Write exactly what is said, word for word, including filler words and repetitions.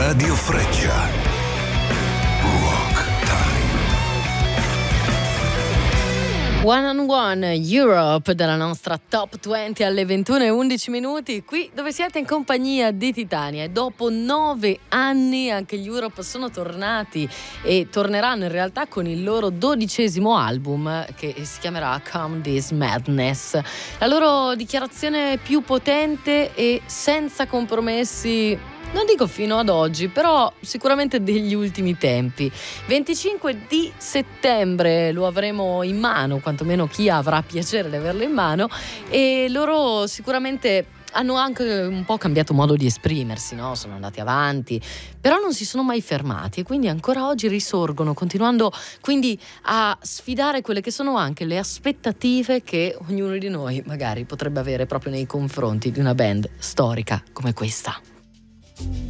Radio Freccia. Rock Time. One on One Europe della nostra Top venti alle ventuno e undici minuti, qui dove siete in compagnia di Titania. E dopo nove anni anche gli Europe sono tornati e torneranno in realtà con il loro dodicesimo album, che si chiamerà Come This Madness. La loro dichiarazione più potente e senza compromessi, non dico fino ad oggi, però sicuramente degli ultimi tempi. venticinque di settembre lo avremo in mano, quantomeno chi avrà piacere di averlo in mano, e loro sicuramente hanno anche un po' cambiato modo di esprimersi, no? Sono andati avanti, però non si sono mai fermati e quindi ancora oggi risorgono, continuando quindi a sfidare quelle che sono anche le aspettative che ognuno di noi magari potrebbe avere proprio nei confronti di una band storica come questa.